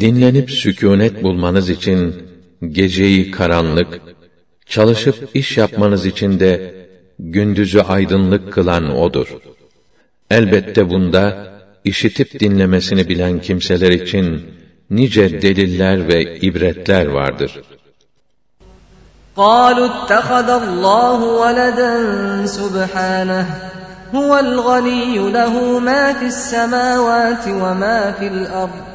dinlenip sükûnet bulmanız için geceyi karanlık, çalışıp iş yapmanız için de gündüzü aydınlık kılan O'dur. Elbette bunda işitip dinlemesini bilen kimseler için nice deliller ve ibretler vardır. قَالُوا اتَّخَذَ اللّٰهُ وَلَدًا سُبْحَانَهُ هُوَ الْغَنِيُّ لَهُ مَا فِي السَّمَاوَاتِ وَمَا فِي الْأَرْضِ